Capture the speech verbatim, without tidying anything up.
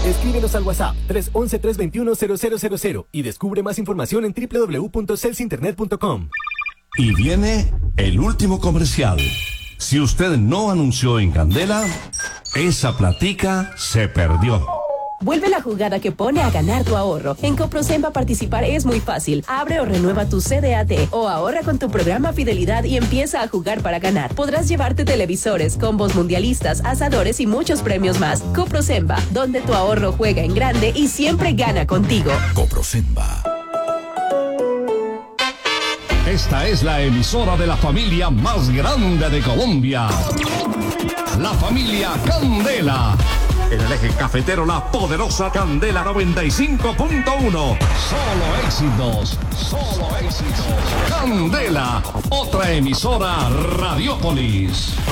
Escríbenos al WhatsApp tres once, tres veintiuno, cero cero cero cero y descubre más información en doble u doble u doble u punto celsinternet punto com. Y viene el último comercial. Si usted no anunció en Candela, esa platica se perdió. Vuelve la jugada que pone a ganar tu ahorro. En Coprocenba participar es muy fácil. Abre o renueva tu C D A T o ahorra con tu programa Fidelidad y empieza a jugar para ganar. Podrás llevarte televisores, combos mundialistas, asadores y muchos premios más. Coprocenba, donde tu ahorro juega en grande y siempre gana contigo. Coprocenba. Esta es la emisora de la familia más grande de Colombia. La familia Candela. En el eje cafetero, la poderosa Candela noventa y cinco punto uno. Solo éxitos, solo éxitos. Candela, otra emisora Radiopolis.